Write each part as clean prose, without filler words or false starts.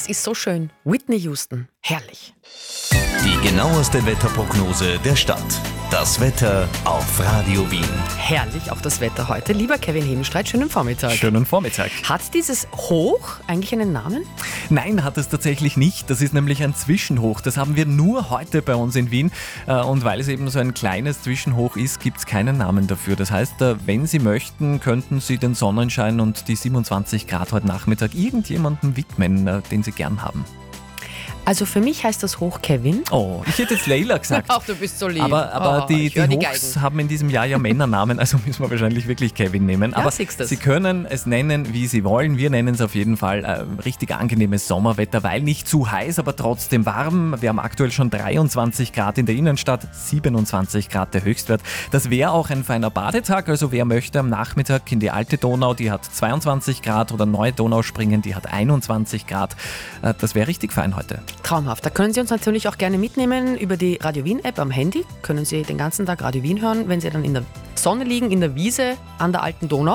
Das ist so schön. Whitney Houston. Herrlich. Die genaueste Wetterprognose der Stadt. Das Wetter auf Radio Wien. Herrlich auch das Wetter heute. Lieber Kevin Hebenstreit, schönen Vormittag. Schönen Vormittag. Hat dieses Hoch eigentlich einen Namen? Nein, hat es tatsächlich nicht. Das ist nämlich ein Zwischenhoch. Das haben wir nur heute bei uns in Wien. Und weil es eben so ein kleines Zwischenhoch ist, gibt es keinen Namen dafür. Das heißt, wenn Sie möchten, könnten Sie den Sonnenschein und die 27 Grad heute Nachmittag irgendjemandem widmen, den Sie gern haben. Also für mich heißt das Hoch Kevin. Oh, ich hätte jetzt Leila gesagt. Ach, du bist so lieb. Aber die ich hör die Hochs Geigen. haben in diesem Jahr ja Männernamen, also müssen wir wahrscheinlich wirklich Kevin nehmen. Ja, Aber siehst du's. Sie können es nennen, wie Sie wollen. Wir nennen es auf jeden Fall richtig angenehmes Sommerwetter, weil nicht zu heiß, aber trotzdem warm. Wir haben aktuell schon 23 Grad in der Innenstadt, 27 Grad der Höchstwert. Das wäre auch ein feiner Badetag, also wer möchte am Nachmittag in die alte Donau, die hat 22 Grad, oder neue Donau springen, die hat 21 Grad. Das wäre richtig fein heute. Traumhaft. Da können Sie uns natürlich auch gerne mitnehmen über die Radio Wien App am Handy. Können Sie den ganzen Tag Radio Wien hören, wenn Sie dann in der Sonne liegen, in der Wiese an der alten Donau.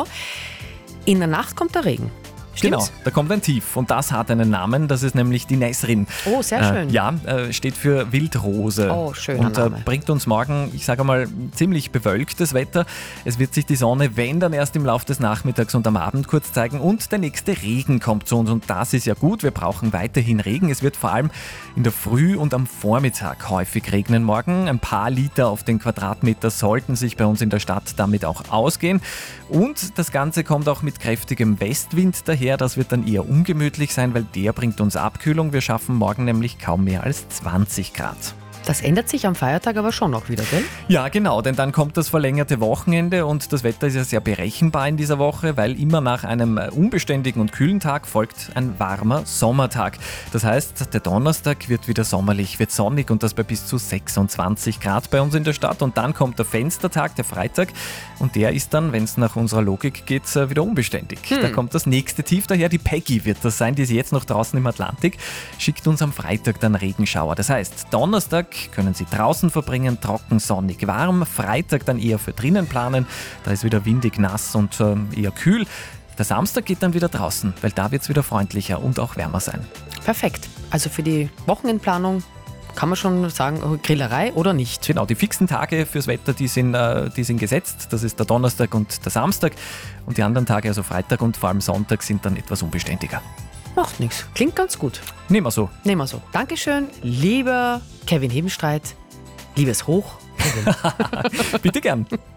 In der Nacht kommt der Regen. Stimmt's? Genau, da kommt ein Tief und das hat einen Namen, das ist nämlich die Nesrin. Oh, sehr schön. Steht für Wildrose. Oh, schöner und Name. bringt uns morgen, ich sage mal, ziemlich bewölktes Wetter. Es wird sich die Sonne, wenn dann erst im Laufe des Nachmittags und am Abend kurz zeigen und der nächste Regen kommt zu uns und das ist ja gut, wir brauchen weiterhin Regen. Es wird vor allem in der Früh und am Vormittag häufig regnen morgen. Ein paar Liter auf den Quadratmeter sollten sich bei uns in der Stadt damit auch ausgehen und das Ganze kommt auch mit kräftigem Westwind daher. Das wird dann eher ungemütlich sein, weil der bringt uns Abkühlung. Wir schaffen morgen nämlich kaum mehr als 20 Grad. Das ändert sich am Feiertag aber schon auch wieder, gell? Ja, genau, denn dann kommt das verlängerte Wochenende und das Wetter ist ja sehr berechenbar in dieser Woche, weil immer nach einem unbeständigen und kühlen Tag folgt ein warmer Sommertag. Das heißt, der Donnerstag wird wieder sommerlich, wird sonnig und das bei bis zu 26 Grad bei uns in der Stadt. Und dann kommt der Fenstertag, der Freitag, und der ist dann, wenn es nach unserer Logik geht, wieder unbeständig. Da kommt das nächste Tief daher, die Peggy wird das sein, die ist jetzt noch draußen im Atlantik, schickt uns am Freitag dann Regenschauer. Das heißt, Donnerstag können Sie draußen verbringen, trocken, sonnig, warm. Freitag dann eher für drinnen planen, da ist wieder windig, nass und eher kühl. Der Samstag geht dann wieder draußen, weil da wird es wieder freundlicher und auch wärmer sein. Perfekt. Also für die Wochenendplanung kann man schon sagen, Grillerei oder nicht? Genau, die fixen Tage fürs Wetter, die sind gesetzt. Das ist der Donnerstag und der Samstag. Und die anderen Tage, also Freitag und vor allem Sonntag, sind dann etwas unbeständiger. Macht nichts. Klingt ganz gut. Nehmen wir so. Nehmen wir so. Dankeschön, lieber Kevin Hebenstreit. Liebes Hoch, Kevin. Bitte gern.